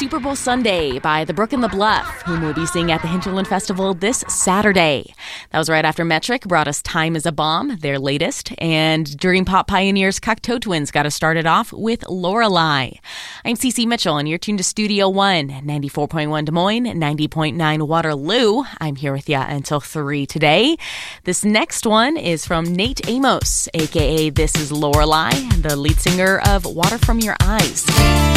Super Bowl Sunday by The Brook and the Bluff, whom we'll be seeing at the Hinterland Festival this Saturday. That was right after Metric brought us Time is a Bomb, their latest. And Dream Pop pioneers Cocteau Twins got us started off with Lorelei. I'm Cece Mitchell, and you're tuned to Studio One, 94.1 Des Moines, 90.9 Waterloo. I'm here with you until 3 today. This next one is from Nate Amos, a.k.a. This is Lorelei, the lead singer of Water From Your Eyes.